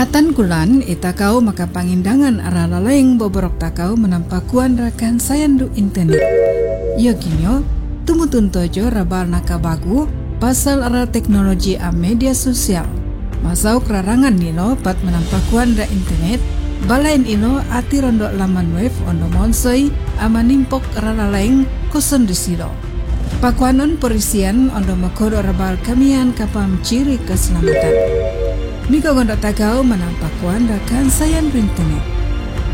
Atan kulan itakau maka pangindangan arah laleng boborok takau menampakuan rakan sayandu internet. Ya kinyo, tumutun tojo rabal nakabagu pasal arah teknologi a media sosial. Masau kerarangan nilo pat menampakuan da internet, balain ino ati rondok laman web ondo monsoi amanimpok arah laleng koson disilo. Pakuanon perisian ondo makodo rabal kamian kapam ciri keselamatan. Mika gondok takau menampakuan rakan sayan internet.